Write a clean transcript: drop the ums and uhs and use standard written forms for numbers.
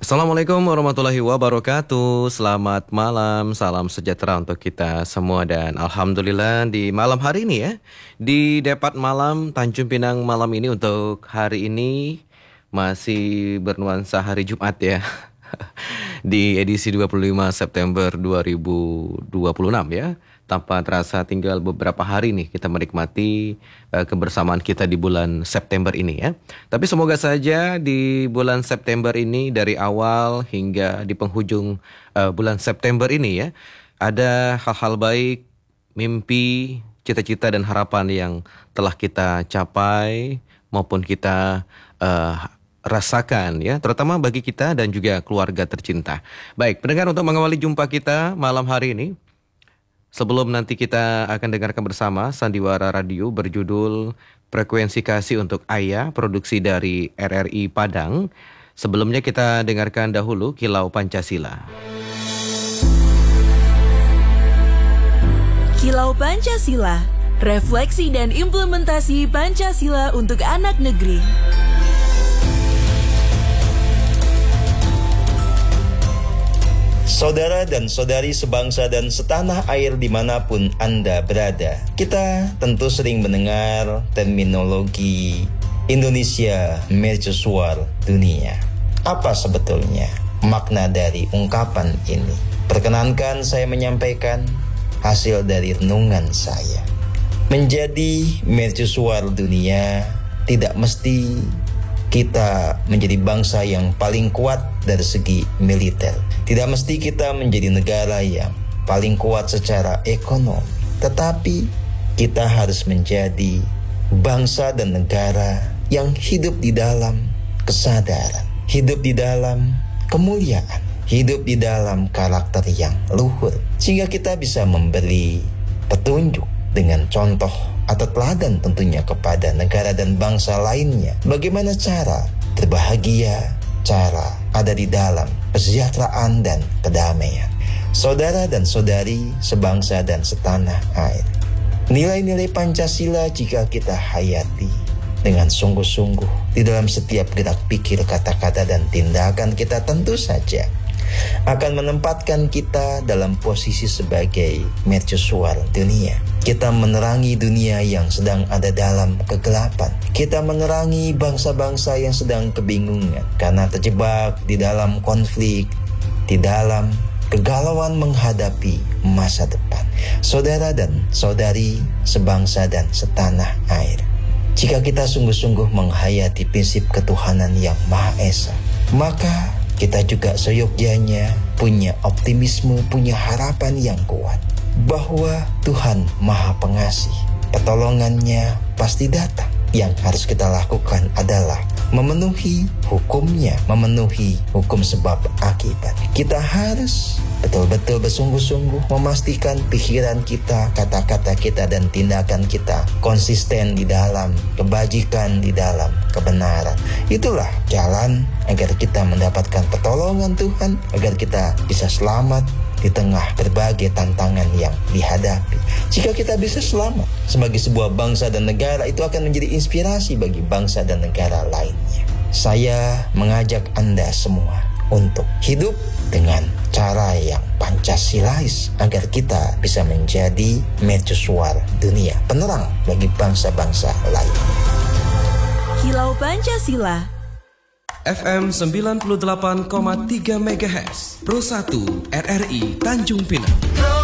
Assalamualaikum warahmatullahi wabarakatuh. Selamat malam, salam sejahtera untuk kita semua. Dan Alhamdulillah di malam hari ini ya, di Depat Malam Tanjung Pinang malam ini untuk hari ini masih bernuansa hari Jumat ya. Di edisi 25 September 2026 ya. Tanpa terasa tinggal beberapa hari nih kita menikmati kebersamaan kita di bulan September ini ya. Tapi semoga saja di bulan September ini dari awal hingga di penghujung bulan September ini ya, ada hal-hal baik, mimpi, cita-cita dan harapan yang telah kita capai maupun kita rasakan ya, terutama bagi kita dan juga keluarga tercinta. Baik, pendengar, untuk mengawali jumpa kita malam hari ini, sebelum nanti kita akan dengarkan bersama Sandiwara Radio berjudul Frekuensi Kasih untuk Ayah, produksi dari RRI Padang. Sebelumnya kita dengarkan dahulu Kilau Pancasila. Kilau Pancasila, refleksi dan implementasi Pancasila untuk anak negeri. Saudara dan saudari sebangsa dan setanah air dimanapun Anda berada, kita tentu sering mendengar terminologi Indonesia Mercusuar Dunia. Apa sebetulnya makna dari ungkapan ini? Perkenankan saya menyampaikan hasil dari renungan saya. Menjadi Mercusuar Dunia tidak mesti kita menjadi bangsa yang paling kuat dari segi militer. Tidak mesti kita menjadi negara yang paling kuat secara ekonomi. Tetapi kita harus menjadi bangsa dan negara yang hidup di dalam kesadaran, hidup di dalam kemuliaan, hidup di dalam karakter yang luhur. Sehingga kita bisa memberi petunjuk dengan contoh atau teladan tentunya kepada negara dan bangsa lainnya. Bagaimana cara berbahagia, cara ada di dalam kesejahteraan dan kedamaian. Saudara dan saudari sebangsa dan setanah air, nilai-nilai Pancasila jika kita hayati dengan sungguh-sungguh di dalam setiap gerak pikir, kata-kata dan tindakan kita, tentu saja akan menempatkan kita dalam posisi sebagai mercusuar dunia. Kita menerangi dunia yang sedang ada dalam kegelapan. Kita menerangi bangsa-bangsa yang sedang kebingungan karena terjebak di dalam konflik, di dalam kegalauan menghadapi masa depan. Saudara dan saudari sebangsa dan setanah air, jika kita sungguh-sungguh menghayati prinsip ketuhanan yang Maha Esa, maka kita juga seyogyanya punya optimisme, punya harapan yang kuat bahwa Tuhan Maha Pengasih, pertolongannya pasti datang. Yang harus kita lakukan adalah memenuhi hukumnya, memenuhi hukum sebab akibat. Kita harus betul-betul bersungguh-sungguh memastikan pikiran kita, kata-kata kita dan tindakan kita konsisten di dalam kebajikan, di dalam kebenaran. Itulah jalan agar kita mendapatkan pertolongan Tuhan, agar kita bisa selamat di tengah berbagai tantangan yang dihadapi. Jika kita bisa selamat sebagai sebuah bangsa dan negara, itu akan menjadi inspirasi bagi bangsa dan negara lainnya. Saya mengajak Anda semua untuk hidup dengan cara yang Pancasilais agar kita bisa menjadi mercusuar dunia, penerang bagi bangsa-bangsa lain. Kilau Pancasila FM 98,3 MHz Pro 1 RRI Tanjung Pinang.